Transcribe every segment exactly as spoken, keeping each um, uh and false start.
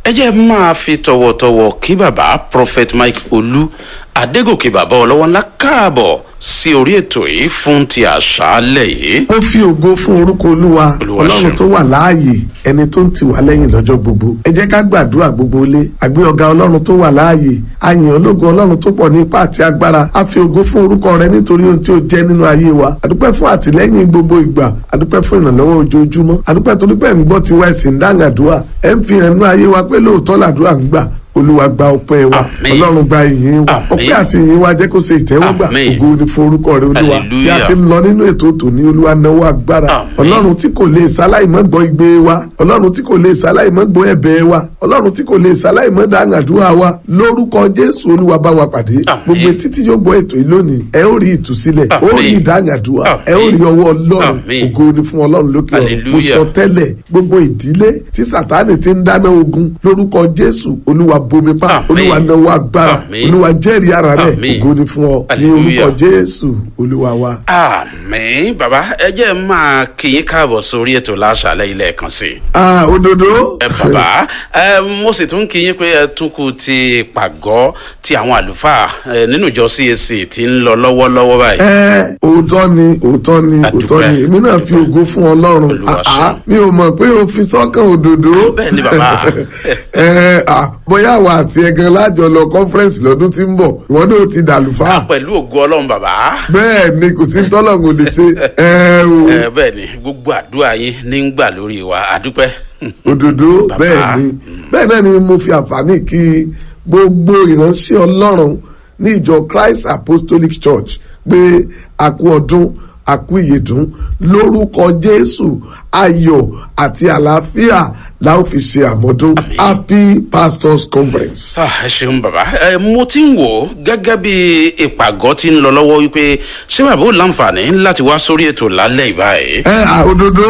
ẹ jẹ́ máa fi tọ̀wọ̀tọ̀wọ̀ kí bàbá Prophet Mike Olú Adégòkè bàbá ọlọ́wọ́ ńlá káàbọ̀ sí orí ètò yìí fún ti àṣálẹ́ yìí. ó fi ògo fún orúkọ olúwa ọlọ́run tó wà láàyè ẹni tó ń tì wá lẹ́yìn lọ́jọ́ gbogbo. ẹ jẹ́ ká gbàdúrà gbogbo ilé àgbé ọ̀gá ọlọ́run tó wà láàyè àyìn ológo ọlọ́run tó pọ̀ ní ipá àti agbára. a fi ògo fún orúkọ rẹ nítorí ohun tí ó jẹ́ nínú ayé wa. àdúpẹ́ fún àtìlẹ́yìn gbogbo ìgbà, àdúpẹ́ fún ìrànlọ́wọ́ ojoojúmọ́, àdúpẹ́ torí pé ń gbọ́ tiwa ẹ̀sìn dáhàdúrà ẹ̀ ń fi hàn nínú ayé wa pé lóòótọ́ làdúrà ń gbà. Olúwa gba ọpẹ́ wa, Ọlọ́run gba ìyìn wa, ọpẹ́ àti ìyìn wa jẹ́ kó ṣe ìtẹ́wọ́gbà. Ògo ni fún orúkọ rẹ Olúwa. Bí a ti ń lọ nínú ètò tòní, Olúwa náwó agbára. Ọlọ́run tí kò lè ṣaláìmọ́ gbọ́ igbe wa, Ọlọ́run tí kò lè ṣaláìmọ́ gbọ́ ẹ̀bẹ̀ wa, Ọlọ́run tí kò lè ṣaláìmọ́ dáhùn àdúrà wa. Lórúkọ Jésù Olúwa bá wa pàdé. Gbogbo etí tí yóò gbọ́ ètò yìí lónìí, ẹ ó rí ìtúsílẹ̀, ó rí ìdáhùn àdúrà, ẹ ó rí ọwọ́ Ọlọ́run. Ògo ni fún Ọlọ́run lókè ọ̀run. Mo sọ tẹ́lẹ̀ gbogbo ìdílé tí Sátánì ti ń dáná ogun lórúkọ Jésù Olúwa bomi pa. Olúwa náwó agbára, Olúwa jẹ́rìí ara rẹ̀, ògo ni fún ọ ní orúkọ Jésù Olúwa wa. Àmín. Bàbá ẹ jẹ́ máa kí yín káàbọ̀ sórí ètò láṣálẹ́ ilé kan sí. Ah, òdodo. ẹ bàbá ẹ mo sì tún kí yín pé ẹ tún kú ti pàgọ́ ti àwọn àlùfáà nínú ìjọ C A C tí ń lọ lọ́wọ́lọ́wọ́ báyìí. ẹ òótọ́ ni òótọ́ ni òótọ́ ni èmi náà fi ògo fún Ọlọ́run. àá mi ò mọ̀ pé o fi sọ́kàn òdodo. bẹ́ẹ̀ ni bàbá. ẹ à bóyá àwa àti ẹgan lájọ lọ conference lọ́dún tí ń bọ̀ ìwọ́n náà ti dàlùfáà. pẹ̀lú ògo Ọlọ́run bàbá. bẹ́ẹ̀ ni kò sí tọ́lọ́run ò lè ṣe. ẹ o. bẹ́ẹ̀ ni gbogbo àdúrà yín ní ń gbà lórí wa àdúpẹ́. òdodo bẹ́ẹ̀ ni bẹ́ẹ̀ náà ni mo fi àǹfààní kí gbogbo ìránṣẹ́ Ọlọ́run ní ìjọ Christ Apostolic Church pé a kú ọdún a kú ìyèdún lórúkọ Jésù ayọ̀ àti àlàáfíà la ó fi ṣe àmọ́dún. Happy Pastors Conference. ẹ ṣeun bàbá ẹ mo ti ń wò gẹ́gẹ́ bí ìpàgọ́ tí ń lọ lọ́wọ́ wípé ṣé bàbá ò láǹfààní láti wá sórí ètò lálẹ́ ìbáyìí. ẹ àòdodo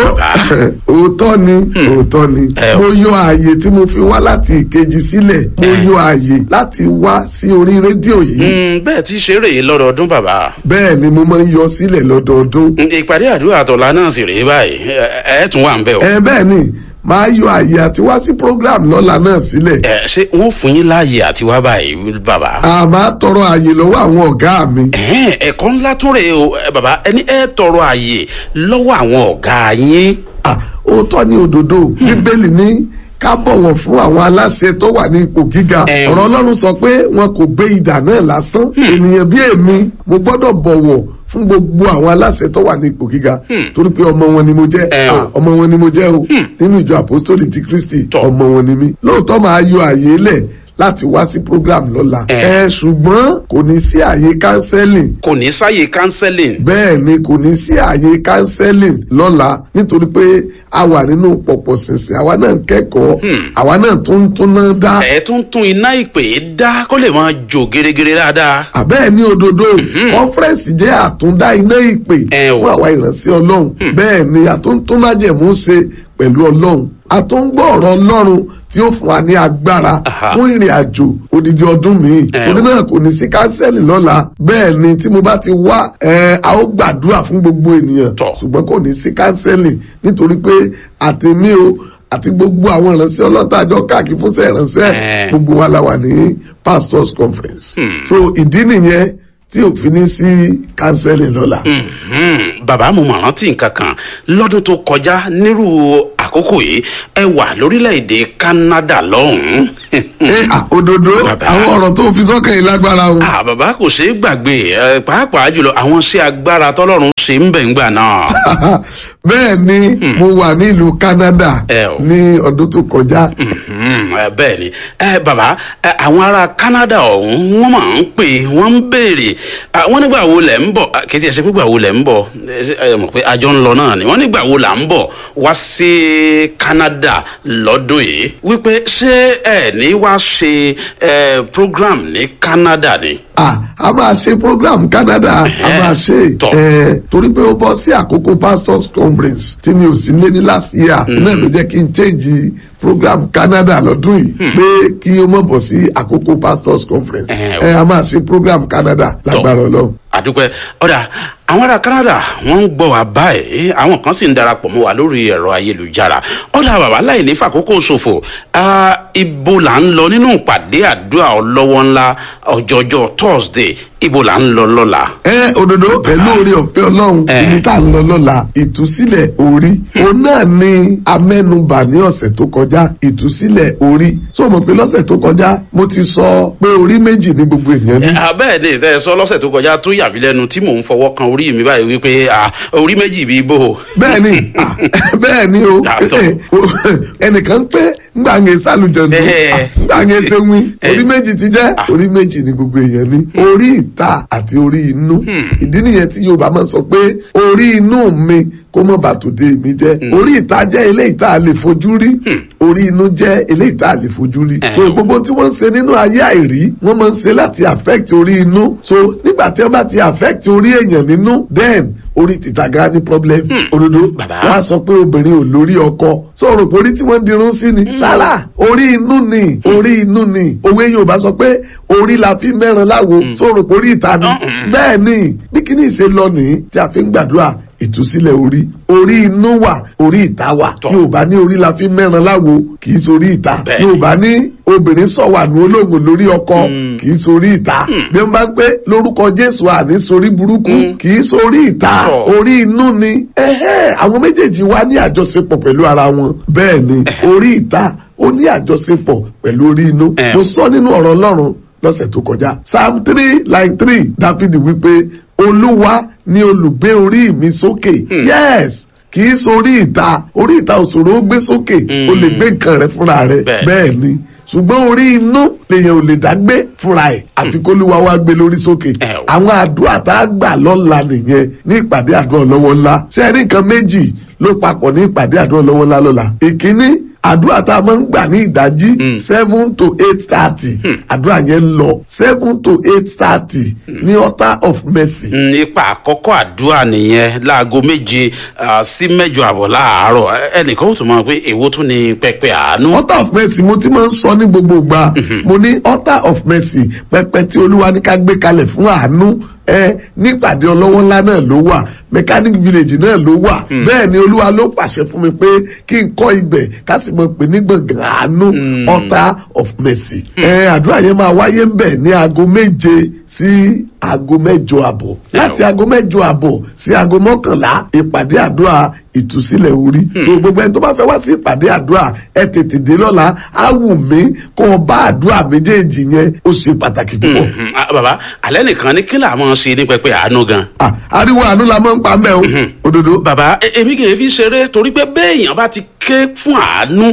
òótọ́ ni òótọ́ ni mo yọ ààyè tí mo fi wá láti ìkejì sílẹ̀ mo yọ ààyè láti wá sí orí rédíò yìí. bẹ́ẹ̀ tí ṣe rèé lọ́dọọdún bàbá. bẹ́ẹ̀ ni mo máa ń yọ sílẹ̀ lọ́dọọdún. ìpàdé àdúrà àtọ̀lá náà sì rèé báyìí ẹ tún wà ń bẹ̀ o. ẹ bẹ́ẹ̀ ni máa yọ àyè àti wá sí program lọ́la náà sílẹ̀. ẹ ṣé wọ́n fún yín láàyè àti wá báyìí bàbá. a máa tọrọ àyè lọ́wọ́ àwọn ọ̀gá mi. ẹ̀kọ́ ńlá tún rèé o bàbá ẹni ẹ tọrọ àyè lọ́wọ́ àwọn ọ̀gá yín. òótọ́ ni òdodo bíbélì ní ká bọ̀wọ̀ fún àwọn aláṣẹ tó wà ní ipò gíga. ọ̀rọ̀ Ọlọ́run sọ pé wọn kò gbé idà náà lásán. ènìyàn bí èmi mo gbọ́dọ̀ bọ̀wọ̀ fún gbogbo àwọn aláṣẹ tó wà ní ipò gíga torí pé ọmọ wọn ni mo jẹ́ ọmọ wọn ni mo jẹ́ o nínú ìjọ Apostolic ti Kristi ọmọ wọn ni mí. lóòótọ́ máa yọ àyè lẹ̀ láti wá sí program lọ́la. ẹ ṣùgbọ́n kò ní sí àyè counseling. kò ní sáyè counseling. bẹ́ẹ̀ ni kò ní sí àyè counseling lọ́la nítorí pé a wà nínú pọ̀pọ̀ ṣìnṣìn àwa náà ń kẹ́kọ̀ọ́ àwa náà tún tún náà dá. ẹ tún tún iná ìpè dá kó lè máa jò gẹ́gẹ́rẹ́ dáadáa. àbẹ́ẹ̀ ní òdodo conference jẹ́ àtúndá iná ìpè fún àwa ìránṣẹ́ Ọlọ́run. bẹ́ẹ̀ ni àtúntún májẹ̀mú ṣe pẹ̀lú Ọlọ́run àtúngbọ́ ọ̀rọ̀ Ọlọ́run tí ó fún wa ní agbára fún ìrìn àjò odidi ọdún míì. òní náà kò ní sí kánsẹ́lì lọ́la. bẹ́ẹ̀ ni tí mo bá ti wá a ó gbàdúrà fún gbogbo ènìyàn ṣùgbọ́n kò ní sí kánsẹ́lì nítorí pé àtẹ̀mí o àti gbogbo àwọn ìránṣẹ́ ọlọ́tàjọ́ káàkiri fúnṣẹ́ ìránṣẹ́ gbogbo wa la wà ní Pastors Conference. so ìdí nìyẹn tí ò fi ní sí kánsẹ́lì lọ́la. bàbá mo mọ̀ rántí nǹkan kan lọ́dún tó kọjá nírú àkókò yìí ẹ wà lórílẹ̀‐èdè Canada lọ́hùn-ún. ẹ òdodo àwọn ọ̀rọ̀ tó fi sọ́kàn yìí lágbára o. bàbá kò ṣeé gbàgbé pàápàá jùlọ àwọn iṣẹ́ agbára tọ́lọ́run ṣe ń bẹ̀ ń gbà náà. bẹ́ẹ̀ ni mo wà ní ìlú Canada ní ọdún tó kọjá. bẹ́ẹ̀ ni bàbá àwọn ará Canada ọ̀hún wọ́n máa ń pè wọ́n ń béèrè wọ́n nígbà wo lẹ̀ ń bọ̀ kì í ti ẹ̀ ṣe pé gbà wo lẹ̀ ń bọ̀ ẹ mọ̀ pé àjọ ń lọ náà ni wọ́n nígbà wo là ń bọ̀ wá sí Canada lọ́dún yìí wípé ṣé ẹ ní wá ṣe program ní Canada ni. ah a máa ṣe program Canada a máa ṣe torí pé ó bọ́ sí àkókò Pastors Conference tí mi ò sí lé ní last year náà ló jẹ́ kí n change program Canada lọ́dún yìí pé kí ó mọ̀ bọ̀ sí àkókò Pastors Conference ẹ a máa ṣe program Canada lágbára Ọlọ́run. àdúpẹ́ ọ̀dà àwọn ará Canada wọ́n ń gbọ́ wa báyìí àwọn kan sì ń darapọ̀ mọ́ wa lórí ẹ̀rọ ayélujára ọ̀dà bàbá láì ní fàkókò ṣòfò ibo là ń lọ nínú ìpàdé àdúrà ọlọ́wọ́ ńlá ọjọ́jọ́ Thursday ibo là ń lọ lọ́la. ẹ òdodo pẹ̀lú orí ọ̀fẹ́ Ọlọ́run ibi tá à ń lọ lọ́la ìtúsílẹ̀ orí òun náà ni amẹ́nubà ní ọ̀sẹ̀ tó kọjá ìtúsílẹ̀ orí tó mọ̀ pé lọ́sẹ̀ tó kọjá mo ti sọ pé orí méjì ní gbogbo ènìyàn ní. bẹ́ẹ̀ ni tẹ́ ẹ sọ lọ́sẹ̀ tó kọjá tó yà mí lẹ́nu tí mò ń fọwọ́ kan orí mi báyìí wípé orí méjì bíi bó. bẹ́ẹ̀ ni bẹ́ẹ̀ ni o ẹnìkan pé ngbàǹgẹ̀ sálùjọ̀dún ngbàǹgẹ̀ sẹ́wìn orí méjì ti jẹ́ orí méjì ní gbogbo èèyàn ní orí ìta àti orí inú ìdí nìyẹn tí Yorùbá máa sọ pé orí inú mi kó mọ̀ bàtòdé mi jẹ́ orí ìta jẹ́ eléyìí tá a lè fojú rí orí inú jẹ́ eléyìí tá a lè fojú rí so gbogbo tí wọ́n ń ṣe nínú ayé àìrí wọ́n máa ń ṣe láti affect orí inú so nígbà tí wọ́n bá ti affect orí èèyàn nínú then orí tìta gan ní problem òdodo wọ́n á sọ pé obìnrin ò lórí ọkọ sọ̀rọ̀ pé orí tí wọ́n dirun sí ni rárá orí inú ni orí inú ni òwe Yorùbá sọ pé orí la fi mẹ́ran láwo sọ̀rọ̀ pé orí ìta ni bẹ́ẹ̀ ni bí kíní ìṣe lọ nìyí tí a fi ń gbàdúrà ìtúsílẹ̀ orí orí inú wà orí ìta wà Yorùbá ní orí la fi mẹ́ran láwo kì í sorí ìta Yorùbá ní obìnrin sọ̀wànú olóògùn lórí ọkọ kì í sorí ìta bí wọ́n bá ń pé lórúkọ Jésù àní sorí burúkú kì í sorí ìta orí inú ni àwọn méjèèjì wá ní àjọṣepọ̀ pẹ̀lú ara wọn bẹ́ẹ̀ ni orí ìta ó ní àjọṣepọ̀ pẹ̀lú orí inú mo sọ nínú ọ̀rọ̀ Ọlọ́run lọ́sẹ̀ tó kọjá Psalm three line three Dáfídì wípé Olúwa ni olùgbé orí mi sókè yes kì í sorí ìta orí ìta òṣòro ó gbé sókè o lè gbé nǹkan rẹ fúnra rẹ bẹ́ẹ̀ ni ṣùgbọ́n orí inú lèèyàn ò lè dá gbé fúnra ẹ̀ àfi k'Olúwa wá gbé lórí sókè àwọn àdúrà tá a gbà lọ́la nìyẹn ní ìpàdé àdúrà ọlọ́wọ́ ńlá ṣé ẹ rí nǹkan méjì ló papọ̀ ní ìpàdé àdúrà ọlọ́wọ́ ńlá lọ́la ìkíní àdúrà tá a máa ń gbà ní ìdájí seven to eight thirty àdúrà yẹn ń lọ seven to eight thirty ní altar of mercy. nípa àkọ́kọ́ àdúrà nìyẹn láago méje sí mẹ́jọ àbọ̀ láàárọ̀ ẹnìkan ó tún máa pé èwo tún ní pẹpẹ àánú. altar of mercy mo ti máa ń sọ ní gbogbo ìgbà mo ní altar of mercy pẹpẹ tí Olúwa ní ká gbé kalẹ̀ fún àánú ẹ nípàdé ọlọ́wọ́ ńlá náà ló wà mechanic village náà ló wà bẹ́ẹ̀ ni Olúwa ló pàṣẹ fún mi pé kí n kọ́ ibẹ̀ ká sì mọ̀ pé ní gbọ̀ngàn àánú altar of mercy ẹ àdúrà yẹn máa wáyé ń bẹ̀ ní aago méje sí aago mẹ́jọ àbọ̀ láti aago mẹ́jọ àbọ̀ sí aago mọ́kànlá ìpàdé àdúrà ìtúsílẹ̀ orí so gbogbo ẹni tó bá fẹ́ wá sí ìpàdé àdúrà ẹ tètè dé lọ́la á wù mí kó o bá àdúrà méjèèjì yẹn ó ṣe pàtàkì púpọ̀. bàbá alẹ́ nìkan ní kí là máa ń ṣe ní pẹpẹ àánú gan. ariwo àánú la máa ń pa mẹ́ o òdodo. bàbá èmi kì í fi ṣeré torí pé béèyàn bá ti ké fún àánú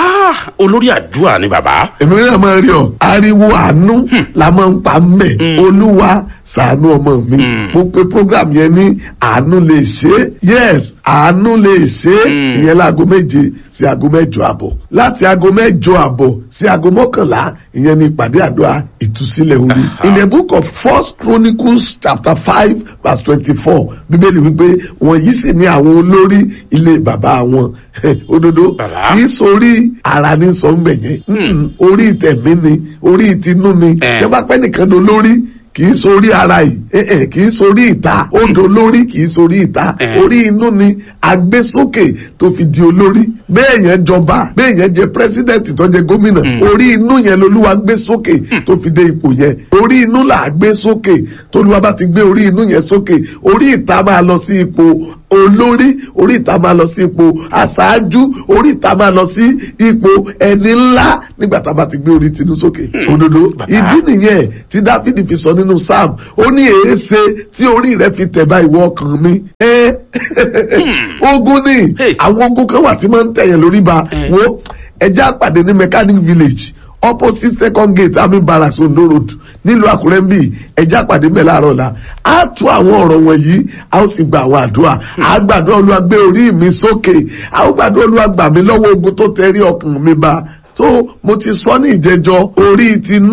olórí àdúrà ni bàbá. èmi náà máa rí ọ ariwo àánú la máa ń pa mẹ́ Olúwa ṣàánú ọmọ mi mo pe program yẹn ní àánú lè ṣe yes àánú lè ṣe ìyẹn láago méje sí aago mẹ́jọ àbọ̀ láti aago mẹ́jọ àbọ̀ sí aago mọ́kànlá ìyẹn ní ìpàdé àdúrà ìtúsílẹ̀ orí. in the book of First Chronicles chapter five verse twenty-four bíbélì wípé wọ̀nyí sì ní àwọn olórí ilé bàbá wọn òdodo kì í sórí ara ní sọ́nbẹ̀ yẹn orí ìtẹ̀mí ni orí ìtinú ni ṣé bá pẹ́ nìkan do lórí kì í sórí ara yìí kì í sórí ìta odò lórí kì í sórí ìta orí inú ni agbésókè tó fi di olórí bẹ́ẹ̀ yẹn jọba bẹ́ẹ̀ yẹn jẹ pírẹsidẹ́ǹtì tó jẹ gómìnà orí inú yẹn lolúwa gbé sókè tó fi dé ipò yẹn orí inú là á gbé sókè tolúwa bá ti gbé orí inú yẹn sókè orí ìta máa lọ sí ipò olórí orí ìta máa lọ sí ipò aṣáájú orí ìta máa lọ sí ipò ẹni ńlá nígbà tá a bá ti gbé orí tinú sókè òdodo ìdí nìyẹn tí Dáfídì fi sọ nínú Psalm ó ní èéṣe tí orí rẹ fi tẹ̀ bá ìwọ ọkàn mi ẹ ogun ni àwọn ogun kan wà tí máa ń tẹ̀yẹ̀ lórí ba wo ẹjẹ́ àpàdé ní mechanic village opposite second gate army barracks Ondo road nílùú Àkúrẹ́ ń bì ẹjẹ́ àpàdé mẹ́ láàárọ̀ la á tú àwọn ọ̀rọ̀ wọ̀nyí a ó sì gba àwọn àdúrà a gbàdúrà Olúwa gbé orí mi sókè a ó gbàdúrà Olúwa gbà mí lọ́wọ́ ogun tó tẹrí ọkàn mi ba tó mo ti sọ ní ìjẹjọ orí tinú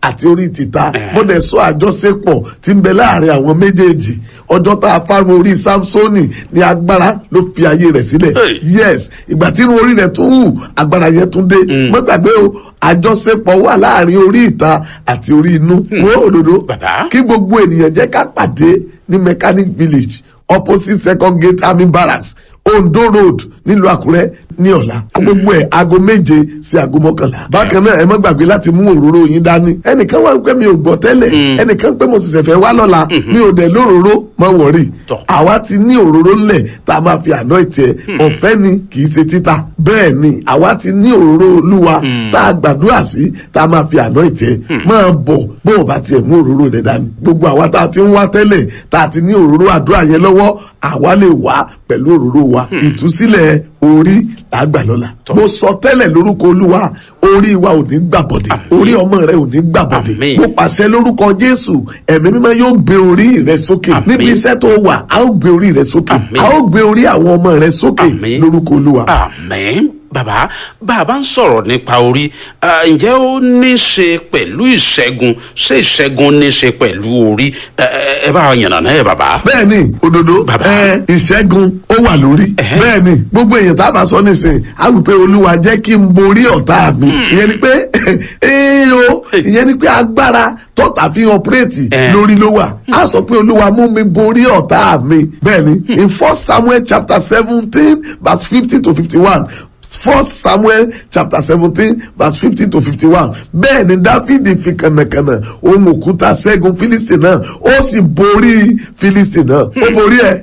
àti orí tìta mo dẹ̀ sọ àjọṣepọ̀ tí ń bẹ láàrin àwọn méjèèjì. Ọjọ́ tá a fárun orí Sámsónì ni agbára ló fi ayé rẹ̀ sílẹ̀. Yes, ìgbà tí irun orí rẹ̀ tún hù agbára yẹn tún dé. Mo gbàgbé o, àjọṣepọ̀ wà láàrin orí ìta àti orí inú. Wọ́n òdodo kí gbogbo ènìyàn jẹ́ ká pàdé ní Mechanic Village opposite Second Gate Army Barracks, Ondo Road nílùú Àkúrẹ́ ní ọ̀la. Gbogbo ẹ̀ aago méje sí aago mọ́kànlá. Bákan náà ẹ má gbàgbé láti mú òróró yín dání. Ẹnìkan wá pé mi ò gbọ́ tẹ́lẹ̀, ẹnìkan pé mo sì fẹ́ wá lọ́la, mi ò dẹ̀ lóróró, má wọ̀rí. Àwa ti ní òróró ńlẹ̀ tá a máa fi anoint ẹ̀, ọ̀fẹ́ ni kì í ṣe títà. Bẹ́ẹ̀ ni àwa ti ní òróró Olúwa tá a gbàdúrà sí tá a máa fi anoint ẹ̀. Máa bọ̀ bó o bá tiẹ̀ mú òróró rẹ̀ dání. Gbogbo àwa tá a ti ń wá tẹ́lẹ̀ tá a ti ní òróró àdúrà yẹn lọ́wọ́, àwa lè wá pẹ̀lú òróró wa. Ìtúsílẹ̀ orí làgbà lọ́la. Mo sọ tẹ́lẹ̀ lórúkọ Olúwa, orí wa ò ní gbàbọ̀dé, orí ọmọ rẹ ò ní gbàbọ̀dé. Mo pàṣẹ lórúkọ Jésù, ẹ̀mí mímọ́ yóò gbé orí rẹ sókè. Níbi iṣẹ́ tó wà, a ó gbé orí rẹ sókè. A ó gbé orí àwọn ọmọ rẹ sókè lórúkọ Olúwa. Àmín. Bàbá bàbá ń sọ̀rọ̀ nípa orí, ǹjẹ́ ó ní í ṣe pẹ̀lú ìṣẹ́gun? Ṣé ìṣẹ́gun ní í ṣe pẹ̀lú orí? Ẹ bá wa yànnà náà ẹ bàbá. Bẹ́ẹ̀ni òdodo ìṣẹ́gun ó wà lórí. Bẹ́ẹ̀ni gbogbo èèyàn tá a bá sọ nísìnyí a rò pé Olúwa jẹ́ kí n borí ọ̀tá mi. Ìyẹn ni pé eyo ìyẹn ni pé agbára tọ́ta fi ọ̀pẹ́rẹ́tì lórí ló wà. A sọ pé Olúwa mú mi borí ọ̀tá mi. Bẹ́ẹ̀ni in First Samuel chapter seventeen verse fifty to fifty-one. First Samuel chapter seventeen verse fifty to fifty-one. Bẹ́ẹ̀ ni Dáfídì fi kànnàkànnà ohun òkúta ṣẹ́gun Fílístì náà, ó sì borí Fílístì náà. Ó borí ẹ̀.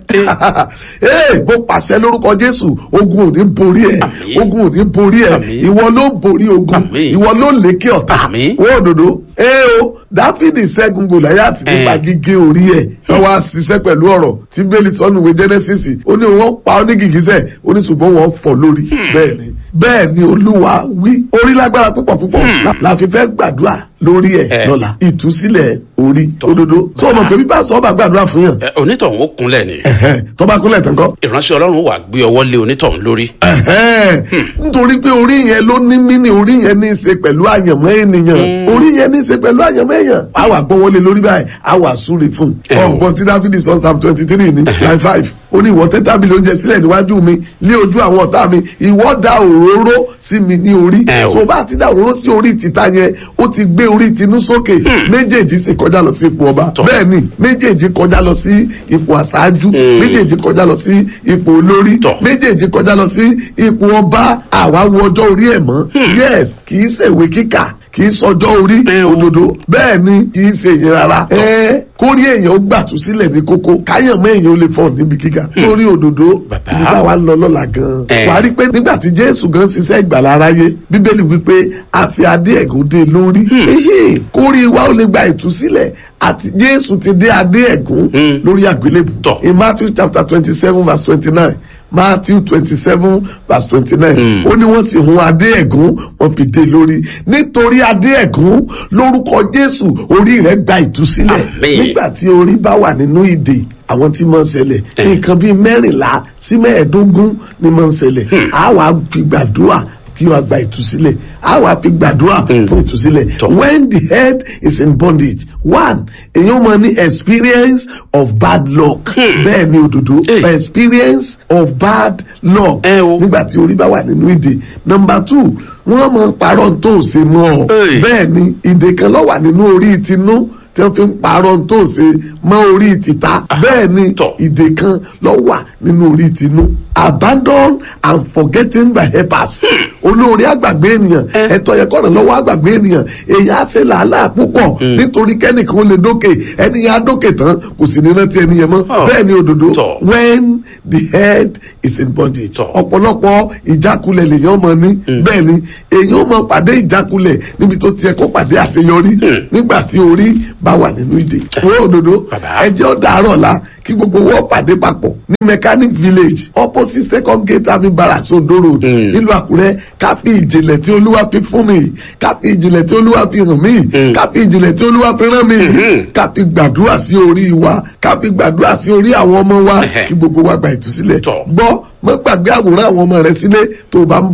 Ee bó pàṣẹ lórúkọ Jésù, ogun ò ní borí ẹ̀. Ogun ò ní borí ẹ̀. Ìwọ ló borí ogun. Ìwọ ló lékè ọ̀tá. Wọ́n òdòdó. Ee o Dáfídì ṣẹ́gun Gòláyátì nípa gígé orí ẹ̀. Wọ́n wá ṣiṣẹ́ pẹ̀lú ọ̀rọ̀ tí Bẹ́ẹ̀lì sọ́nù ìwé Jẹ́nẹ́sísì. Ó ní wọ́n pa ọ́ ní gìgísẹ̀, ó ní ṣùgbọ́n wọ́n fọ́ lórí. Bẹ́ẹ̀ ni bẹ́ẹ̀ ni Olúwa wí. Orí lágbára púpọ̀ púpọ̀ la fi fẹ́ gbàdúrà lórí ẹ̀ lọ́la. Ìtúsílẹ̀ orí òdodo. Tó o mọ̀ pé bíbá sọ ọba gbàdúrà fún yàn. Onítọ̀hún ó kúnlẹ̀ ni. Tó bá kúnlẹ̀ tán kọ́. Ìránṣẹ́ Ọlọ́run wà gbé ọwọ́ lé onítọ̀hún lórí. Nítorí pé orí yẹn ló ní mí ní orí yẹn ní í ṣe pẹ̀lú àyànmọ́ ènìyàn. Orí yẹn ní í ṣe pẹ̀lú àyànmọ́ èèyàn. A wà gbọ́wọ́ lé lórí báyìí, a wà súre fún. Ọ̀gbọ́n tí Dáfídì sọ Psalm twenty three ní line five. Ó ní ìwọ tẹ́ tábìlì oúnjẹ sílẹ̀ níwájú mi lé ojú àwọn ọ̀tá mi, ìwọ da òróró sí mi ní orí. Tó bá ti da òróró sí orí tìta yẹn, ó ti gbé orí tinú sókè. Méjèèjì sì kọjá lọ sí ipò ọba. Bẹ́ẹ̀ ni méjèèjì kọjá lọ sí ipò àṣáájú. Méjèèjì kọjá lọ sí ipò olórí. Méjèèjì kọjá lọ sí ipò ọba. Àwa wo ọjọ́ orí ẹ̀ mọ́. Yes, kì í ṣèwé kíkà, kì í sọjọ́ orí òdodo. Bẹ́ẹ̀ ni kì í ṣe èyí rárá. Ẹ kórí èèyàn ó gbàtú sílẹ̀ ní kókó, káyàn mọ́ èèyàn ó lè fọ́ níbi gíga. Lórí òdodo ibi táwa ń lọ lọ́la gan. Wà á rí pé nígbà tí Jésù gan ṣiṣẹ́ ìgbàlá aráyé, Bíbélì wípé a fi adé ẹ̀gún dé lórí. Kórí wa ó lè gba ìtúsílẹ̀ àti Jésù ti dé adé ẹ̀gún lórí àgbélébù. In Matthew chapter twenty-seven verse twenty-nine. Matthew twenty-seven verse twenty-nine. Ó ní wọ́n sì hun adé ẹ̀gún wọ́n fi dé lórí. Nítorí adé ẹ̀gún lórúkọ Jésù orí rẹ̀ gba ìtúsílẹ̀. Nígbà tí orí bá wà nínú ìdè, àwọn tí máa ń ṣẹlẹ̀ nǹkan bíi mẹ́rìnlá sí mẹ́ẹ̀ẹ́dógún ni máa ń ṣẹlẹ̀. A wá fi gbàdúrà kí wọ́n gba ìtúsílẹ̀. A wá fi gbàdúrà fún ìtúsílẹ̀. When the head is in bondage, one, èyàn máa ní experience of bad luck. Bẹ́ẹ̀ ni òdodo, experience of bad luck. Nígbà tí orí bá wà nínú ìdè. Number two, wọ́n máa ń parọ́ tó ṣe mọ́ ọ. Bẹ́ẹ̀ ni ìdè kan ló wà nínú orí tinú tí wọ́n fi ń parọ́ tó ṣe mọ́ orí tìta. Bẹ́ẹ̀ ni ìdè kan ló wà nínú orí tinú. Abandon and forgetting by helpers. Olórí àgbàgbé ènìyàn, ẹ̀tọ́ yẹ kọ́nà lọ́wọ́ àgbàgbé ènìyàn. Èyí á ṣe làálàá púpọ̀ nítorí kẹ́nìkan ó lè dókè, ẹni yẹn á dókè tán kò sì ní rántí ẹni yẹn mọ́. Bẹ́ẹ̀ ni òdodo, when the head is in bondage. Ọ̀pọ̀lọpọ̀ ìjákulẹ̀ lèyàn mọ̀ ní. Bẹ́ẹ̀ ni èyàn mọ̀ pàdé ìjákulẹ̀ níbi tó ti yẹ kó pàdé àṣeyọrí nígbà tí orí bá wà nínú ìdè. Wọ́n òdodo, ẹjẹ́ ó dàárọ̀ la kí gbogbo wọ́n pàdé papọ̀ ní Mechanic Village opposite Second Gate Army Barracks Ondo Road nílùú Àkúrẹ́. Ká fi ìjìnlẹ̀ tí Olúwa fi fún mi, ká fi ìjìnlẹ̀ tí Olúwa fi hàn mí, ká fi ìjìnlẹ̀ tí Olúwa fi rán mi, ká fi gbàdúrà sí orí wa, ká fi gbàdúrà sí orí àwọn ọmọ wa kí gbogbo wa gba ìtúsílẹ̀. Gbọ́ mọ́ gbàgbé àwòrán àwọn ọmọ rẹ sílé tó bá ń bọ̀.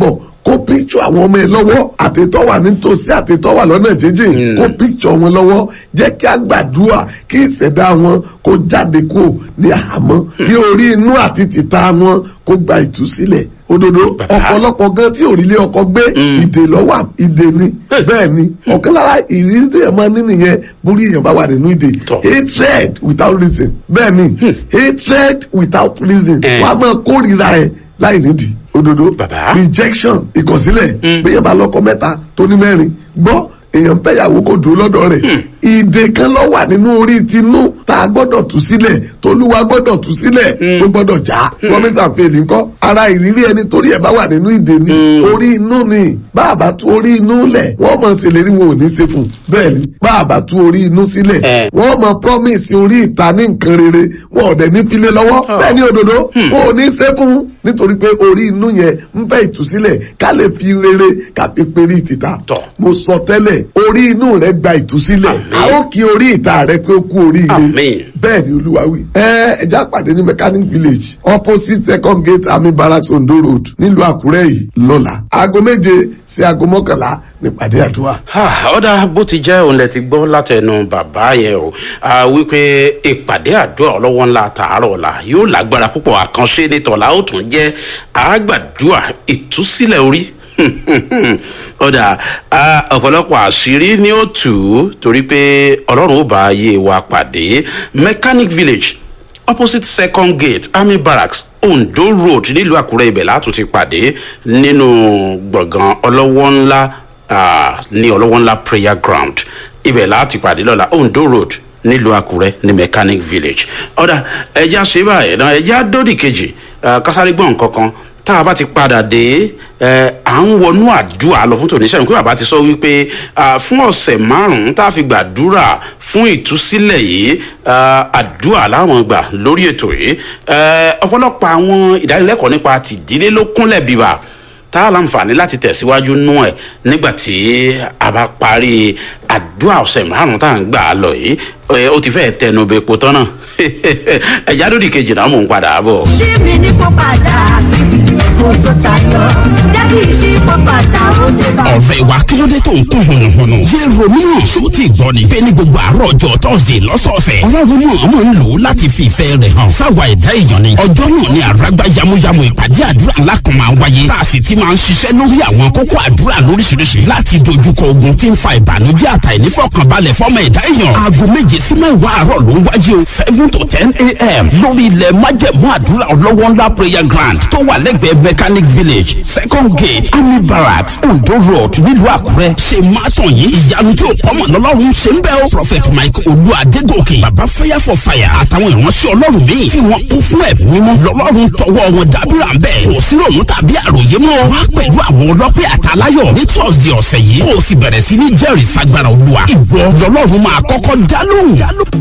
kó picture àwọn ọmọ ẹ lọ́wọ́ àtẹ̀tọ́ wà nítòsí àtẹ̀tọ́ wà lọ́nà jíjìn kó picture wọn lọ́wọ́ jẹ́ kí a gbàdúrà kí ìṣẹ̀dá wọn kó jáde kó ní àhámọ́ kí orí inú àti tìta wọn kó gba ìtúsílẹ̀ òdodo ọ̀pọ̀lọpọ̀ gan tí òrìlé ọkọ gbé ìdè lọ́wọ́ ìdè ni bẹ́ẹ̀ ni ọ̀kan lára ìrírí tí ẹ̀ máa ní nìyẹn borí èèyàn bá wà nínú ìdè hatred without reason bẹ́ẹ̀ ni hatred without reason wàá máa kórìíra ẹ̀ láì nídìí òdodo rejection ìkọ̀sílẹ̀ bí èèyàn bá lọ́kọ mẹ́ta tó ní mẹ́rin gbọ́ èèyàn fẹ́yàwó kò dúró lọ́dọ̀ rẹ̀ ìdè kan ló wà nínú orí tinú tá a gbọ́dọ̀ tú sílẹ̀ tolúwa gbọ́dọ̀ tú sílẹ̀ tó gbọ́dọ̀ já promise and fail ńkọ́ ara ìrírí ẹni torí ẹ̀ bá wà nínú ìdè ni orí inú ni báàbá tú orí inú lẹ̀ wọ́n mọ̀ ṣèlérí wọn ò ní ṣe fún bẹ́ẹ̀ ni báàbá tú orí inú sílẹ̀ wọ́n mọ̀ promise orí ìta ní nǹkan rere wọn ò dẹ̀ ní file lọ́wọ́ bẹ́ẹ̀ ni òdodo wọn ò ní ṣe fún nítorí pé orí inú yẹn ń fẹ́ ìtúsílẹ̀ ká lè fi rere ká fi perí ìtìta mo sọ tẹ́lẹ̀ orí inú rẹ gba ìtúsílẹ̀ a ó kí orí ìta rẹ pé ó kú oríire bẹ́ẹ̀ ni olúwa wí. ẹ ẹja pàdé ní mechanic village opposite second gate army barracks ondo road nílùú àkúrẹ́ yìí lọ́la aago méje sí aago mọ́kànlá nípàdé àdúrà. ọ̀dà bó ti jẹ́ òun lẹ ti gbọ́ látẹnu bàbá yẹn o wípé ìpàdé àdúrà ọlọ́wọ́ ńlá tààrọ̀ ọ̀la yóò lágbára púpọ̀ àkànṣe nítọ̀lá ó tún jẹ́ àgbàdua ìtúsílẹ̀ orí ọ̀dà ọ̀pọ̀lọpọ̀ àṣírí ni ó tù ú torí pé ọlọ́run ó bá ayé wa pàdé mechanic village opposite second gate army barracks ondo road nílùú àkúrẹ́ ibẹ̀ látún ti pàdé nínú gbọ̀ngàn ọlọ́wọ́ ńlá ní ọlọ́wọ́ ńlá prayer ground ibẹ̀ láti pàdé lọ́la ondo road nílùú àkúrẹ́ ní mechanic village ọ̀dà ẹja ṣe báyìí náà ẹja dódì kejì kásáré gbọ̀n kankan tá a bá ti padà dé ẹ à ń wọnú àdúrà lọ fún tòní sẹ́yìn pé bàbá ti sọ wípé fún ọ̀sẹ̀ márùn-ún tá a fi gbàdúrà fún ìtúsílẹ̀ yìí àdúrà láwọn gbà lórí ètò yìí ọ̀pọ̀lọpọ̀ àwọn ìdánilẹ́kọ̀ọ́ nípa tìdílé ló kúnlẹ̀ bíbà tá a láǹfààní láti tẹ̀síwájú nú ẹ̀ nígbà tí a bá parí àdúrà ọ̀sẹ̀ márùn-ún tá à ń gbà á lọ yìí ó ti fẹ́ẹ̀ tẹnu bẹ epo tán náà ẹ̀já lódì kejì náà mò ń padà bọ̀. ṣé mi ní kó padà síbi èkó tó tayọ jáde ìṣípò padà ó dé bá. ọ̀rẹ́ wa kí ló dé tó ń kún hùnùhùnù. yé romina ṣó ti gbọ́ ni. bẹ́ẹ̀ ni gbogbo àárọ̀ ọjọ́ tọ́sídẹ̀ẹ́ lọ́sọ̀ọ̀sẹ̀. ọlọ́run mọ̀ ọmọ ń lò ó láti fi ìfẹ́ rẹ̀ hàn. sáwa ẹ̀dá èèyàn ni. ọjọ́ náà ni àràgbá yamuyamu ìpàdé àdúrà ńlá kan máa ń wáyé. tá a sì ti máa ń ṣiṣẹ́ lórí àwọn kókó àdúrà lóríṣiríṣi. láti dojúkọ ogun tí ń fa ìbànújẹ́ àtàìnífọ̀kànbalẹ̀ fọ́mọ ẹ̀dá èèyàn. aago méje sí mẹ́wàá àárọ̀ ló ń wáyé o. seven to ten a.m. lórí ilẹ̀ májẹ̀mú àdúrà ọlọ́wọ́ ńlá prayer ground tó wà lẹ́gbẹ̀ẹ́ mechanic village second gate army barracks ondo road nílùú àkúrẹ́. ṣe máa tàn yín ìyanu tí ò kọ́mọ̀ lọ́lọ́run ṣe ń bẹ́ o. prophet mike olú adégòkè baba fire for fire àtàwọn ìránṣẹ́ ọlọ́run míì tí wọ́n kún fún ẹ̀mí mímọ́ lọ́lọ́run tọwọ́ wọn dábìrà ń bẹ̀. kò sí ròmù tàbí àròyé mọ́. wá pẹ̀lú àwọn ọlọ́pẹ́ àtàláyọ̀ ní thursday ọ̀sẹ̀ yìí. kó o sì bẹ̀rẹ̀ sí ní jẹ́rìí sagbára olúwa. ìwọ lọ́lọ́run máa kọ́kọ́ dá lóhùn.